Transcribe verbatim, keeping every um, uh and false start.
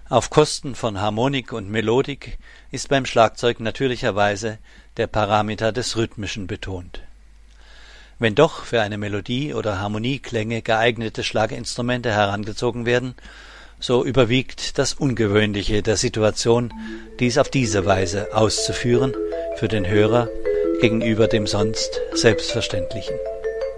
Auf Kosten von Harmonik und Melodik ist beim Schlagzeug natürlicherweise der Parameter des Rhythmischen betont. Wenn doch für eine Melodie oder Harmonieklänge geeignete Schlaginstrumente herangezogen werden, so überwiegt das Ungewöhnliche der Situation, dies auf diese Weise auszuführen, für den Hörer gegenüber dem sonst Selbstverständlichen.